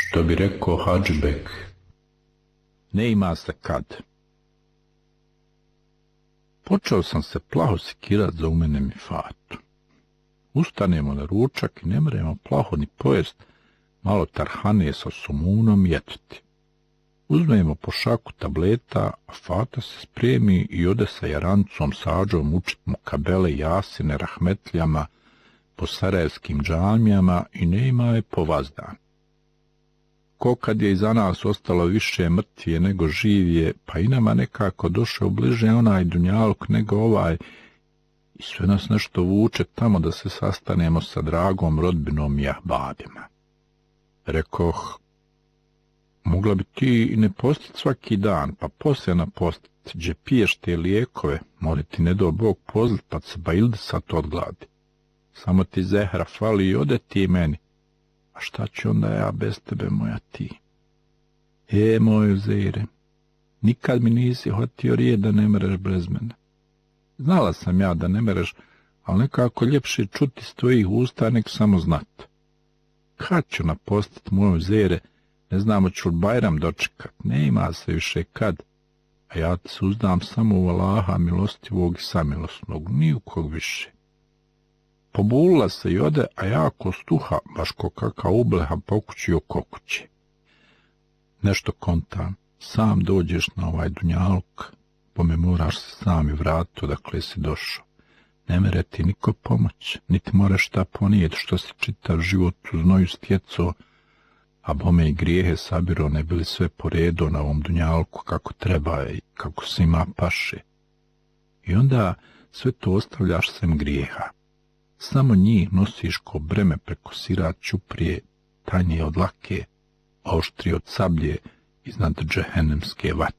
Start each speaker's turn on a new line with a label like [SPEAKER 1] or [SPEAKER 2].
[SPEAKER 1] Što bi rekao Hadžibek,
[SPEAKER 2] ne ima se kad. Počeo sam se plaho sikirat za umenem i Fatu. Ustanemo na ručak i ne mremo plaho ni pojest malo tarhane sa somunom i etiti. Uzmemo po šaku tableta, a Fata se spremi i ode sa Jarancom Sađom učit mu kabele Jasine rahmetljama po sarajevskim džamijama i ne ima je po vazdan. Ko kad je iza nas ostalo više mrtvije nego živije, pa i nama nekako došao bliže onaj dunjaluk nego ovaj, i sve nas nešto vuče tamo da se sastanemo sa dragom rodbinom i ahbabima. Rekoh, mogla bi ti i ne postit svaki dan, pa poslije napostit, gdje piješ te lijekove, mora ti ne do Bog pozlit, pa se bajildisat od gladi. Samo ti zehra fali i ode ti meni. A šta ću onda ja bez tebe, moja ti? Moj Uzeire, nikad mi nisi hotio riječ da ne mereš bez mene. Znala sam ja da ne mereš, ali nekako ljepše čuti s tvojih usta nek samo znat. Kad ću napostit, moj Uzeire, ne znamo ću li Bajram dočekat, ne ima se više kad, a ja te uzdam samo u Allaha milostivog i samilosnog, ni u kog više. Pobulila se i ode, a ja ko stuha, baš ko kakav ubleha pokući oko kuće. Nešto kontam, sam dođeš na ovaj dunjaluk, po me moraš se sam i vratiti odakle si došao. Ne mere ti niko pomoć, niti moraš šta ponijeti što si čitav život u znoju stjecao, a bome i grijehe sabiro ne bili sve po redu na ovom dunjalku kako treba i kako se ima paše. I onda sve to ostavljaš sem grijeha. Samo njih nosiš ko breme preko sirat čuprije, tanje od lake, a oštrije od sablje iznad džehennemske vatre.